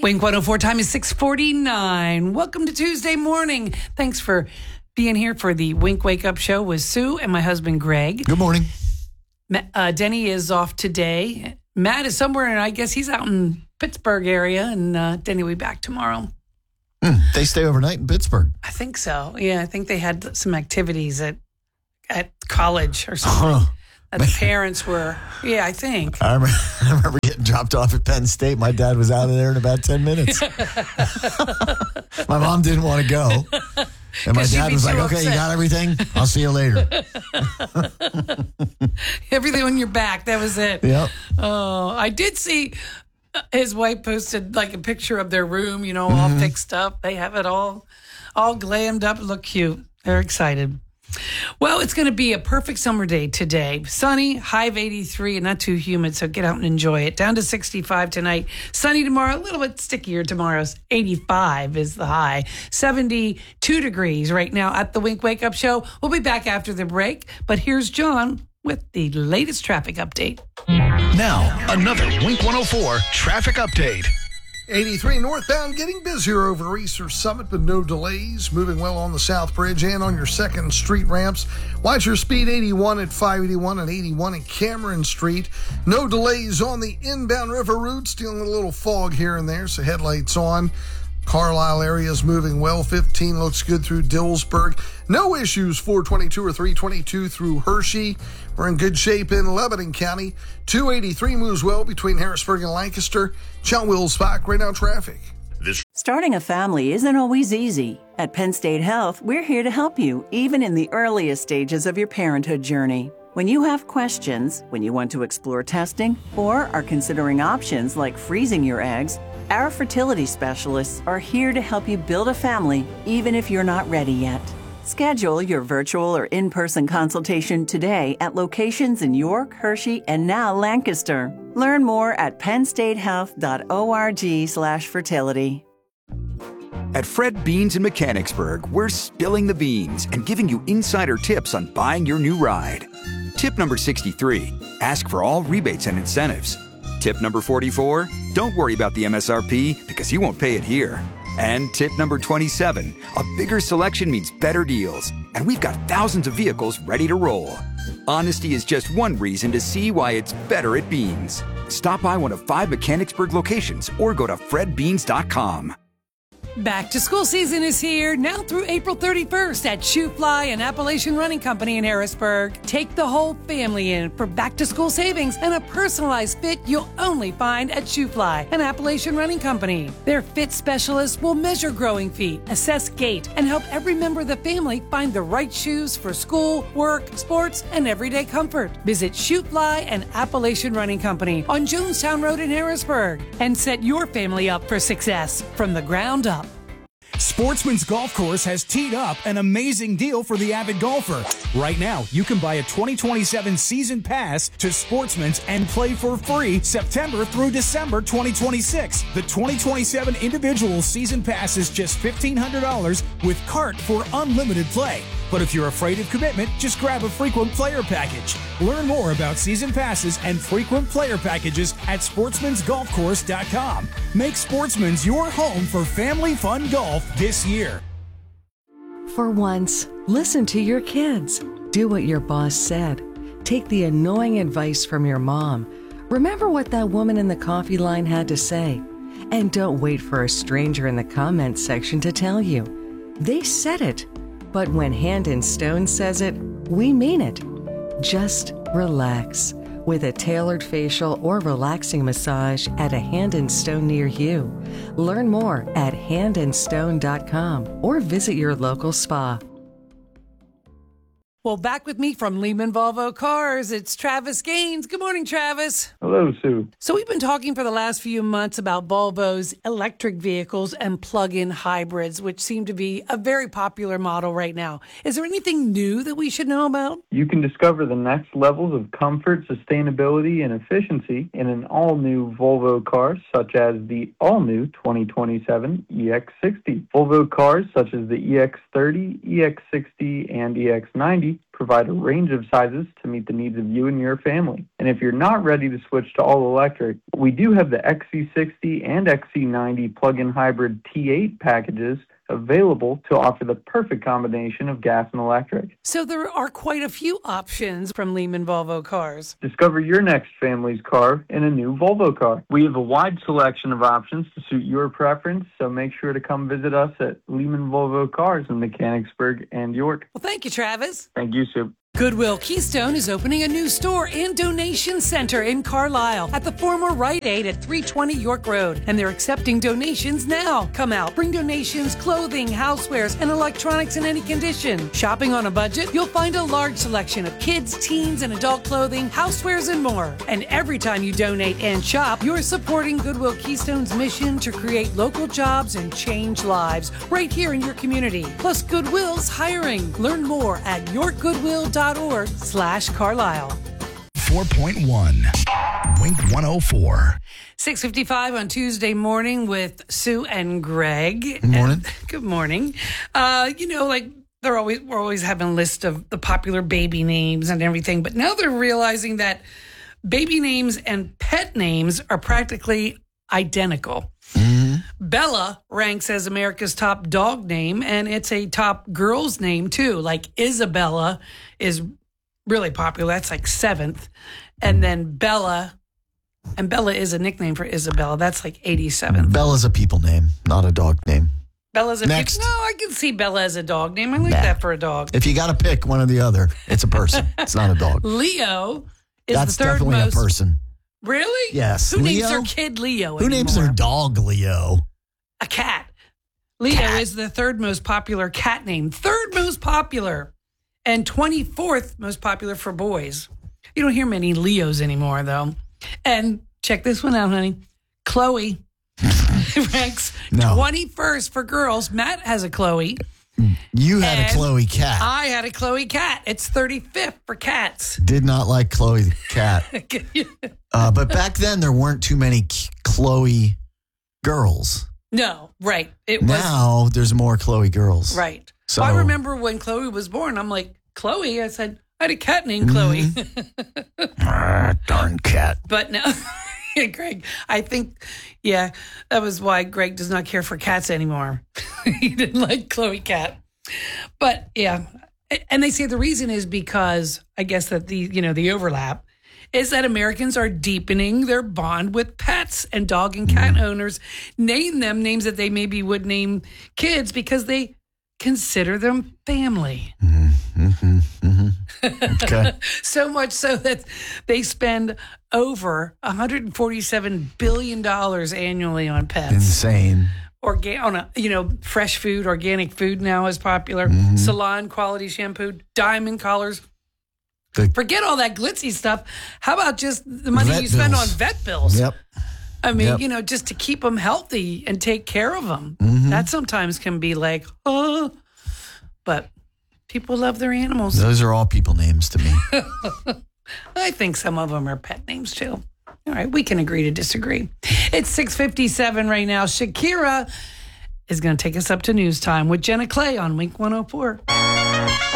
Wink 104, time is 6:49. Welcome to Tuesday morning. Thanks for being here for the Wink Wake Up Show with Sue and my husband, Greg. Good morning. Denny is off today. Matt is somewhere, and I guess he's out in Pittsburgh area, and Denny will be back tomorrow. They stay overnight in Pittsburgh. I think so. Yeah, I think they had some activities at college or something. That the parents were, I think. I remember getting dropped off at Penn State. My dad was out of there in about 10 minutes. My mom didn't want to go. And my dad was like, okay, you got everything? I'll see you later. Everything on your back. That was it. Yep. Oh, I did see his wife posted like a picture of their room, all fixed up. They have it all glammed up. Look cute. They're excited. Well, it's going to be a perfect summer day today. Sunny, high of 83 and not too humid, so get out and enjoy it. Down to 65 tonight. Sunny tomorrow, a little bit stickier tomorrow. 85 is the high. 72 degrees right now at the Wink Wake Up Show. We'll be back after the break, but here's John with the latest traffic update. Now, another Wink 104 traffic update. 83 northbound getting busier over Easter Summit, but no delays. Moving well on the South Bridge and on your 2nd Street ramps. Watch your speed 81 at 581 and 81 at Cameron Street. No delays on the inbound river route. Still a little fog here and there, so headlights on. Carlisle area is moving well. 15 looks good through Dillsburg. No issues 422 or 322 through Hershey. We're in good shape in Lebanon County. 283 moves well between Harrisburg and Lancaster. John Wills Park, right now traffic. Starting a family isn't always easy. At Penn State Health, we're here to help you, even in the earliest stages of your parenthood journey. When you have questions, when you want to explore testing, or are considering options like freezing your eggs, our fertility specialists are here to help you build a family, even if you're not ready yet. Schedule your virtual or in-person consultation today at locations in York, Hershey, and now Lancaster. Learn more at pennstatehealth.org/fertility. At Fred Beans in Mechanicsburg, we're spilling the beans and giving you insider tips on buying your new ride. Tip number 63, ask for all rebates and incentives. Tip number 44, don't worry about the MSRP because you won't pay it here. And tip number 27, a bigger selection means better deals. And we've got thousands of vehicles ready to roll. Honesty is just one reason to see why it's better at Beans. Stop by one of 5 Mechanicsburg locations or go to fredbeans.com. Back to school season is here, now through April 31st at Shoe Fly and Appalachian Running Company in Harrisburg. Take the whole family in for back to school savings and a personalized fit you'll only find at Shoe Fly and Appalachian Running Company. Their fit specialists will measure growing feet, assess gait, and help every member of the family find the right shoes for school, work, sports, and everyday comfort. Visit Shoe Fly and Appalachian Running Company on Jonestown Road in Harrisburg and set your family up for success from the ground up. Sportsman's Golf Course has teed up an amazing deal for the avid golfer. Right now, you can buy a 2027 season pass to Sportsman's and play for free September through December 2026. The 2027 individual season pass is just $1,500 with cart for unlimited play. But if you're afraid of commitment, just grab a frequent player package. Learn more about season passes and frequent player packages at sportsmansgolfcourse.com. Make Sportsman's your home for family fun golf this year. For once, listen to your kids. Do what your boss said. Take the annoying advice from your mom. Remember what that woman in the coffee line had to say. And don't wait for a stranger in the comments section to tell you. They said it. But when Hand and Stone says it, we mean it. Just relax with a tailored facial or relaxing massage at a Hand and Stone near you. Learn more at handandstone.com or visit your local spa. Well, back with me from Lehman Volvo Cars, it's Travis Gaines. Good morning, Travis. Hello, Sue. So we've been talking for the last few months about Volvo's electric vehicles and plug-in hybrids, which seem to be a very popular model right now. Is there anything new that we should know about? You can discover the next levels of comfort, sustainability, and efficiency in an all-new Volvo car, such as the all-new 2027 EX60. Volvo cars such as the EX30, EX60, and EX90 provide a range of sizes to meet the needs of you and your family. And if you're not ready to switch to all-electric, we do have the XC60 and XC90 plug-in hybrid T8 packages available to offer the perfect combination of gas and electric. So there are quite a few options from Lehman Volvo Cars. Discover your next family's car in a new Volvo car. We have a wide selection of options to suit your preference, so make sure to come visit us at Lehman Volvo Cars in Mechanicsburg and York. Well, thank you, Travis. Thank you, Sue. Goodwill Keystone is opening a new store and donation center in Carlisle at the former Rite Aid at 320 York Road, and they're accepting donations now. Come out, bring donations, clothing, housewares, and electronics in any condition. Shopping on a budget? You'll find a large selection of kids, teens, and adult clothing, housewares, and more. And every time you donate and shop, you're supporting Goodwill Keystone's mission to create local jobs and change lives right here in your community. Plus, Goodwill's hiring. Learn more at yourgoodwill.org/Carlisle. 4.1 Wink 104. 6:55 on Tuesday morning with Sue and Greg. Good morning. Good morning. We're always having a list of the popular baby names and everything, but now they're realizing that baby names and pet names are practically identical. Bella ranks as America's top dog name, and it's a top girl's name too. Like Isabella is really popular. That's like 7th. And then Bella, and Bella is a nickname for Isabella. That's like 87th. Bella's a people name, not a dog name. Bella's a Next. No, I can see Bella as a dog name. I like that for a dog. If you got to pick one or the other, it's a person. It's not a dog. Leo is That's the third definitely most. a person. Really? Yes. Who names Leo? their kid Leo Who names anymore? their dog Leo? A cat. Leo is the third most popular cat name. Third most popular. And 24th most popular for boys. You don't hear many Leos anymore, though. And check this one out, honey. Chloe ranks 21st for girls. Matt has a Chloe. You had a Chloe cat. I had a Chloe cat. It's 35th for cats. Did not like Chloe the cat. But back then, there weren't too many Chloe girls. No, right. Now there's more Chloe girls. Right. So I remember when Chloe was born, I'm like, Chloe? I said, I had a cat named Chloe. Darn cat. But no, Greg, I think, that was why Greg does not care for cats anymore. He didn't like Chloe cat. But yeah, and they say the reason is because I guess that the overlap is that Americans are deepening their bond with pets, and dog and cat owners name them names that they maybe would name kids because they consider them family. Okay. So much so that they spend over $147 billion annually on pets. Insane. Fresh food, organic food now is popular. Salon quality shampoo, diamond collars. Forget all that glitzy stuff. How about just the money you spend on vet bills? Yep. I mean, just to keep them healthy and take care of them. That sometimes can be like, but people love their animals. Those are all people names to me. I think some of them are pet names too. All right, we can agree to disagree. It's 6:57 right now. Shakira is going to take us up to news time with Jenna Clay on Wink 104.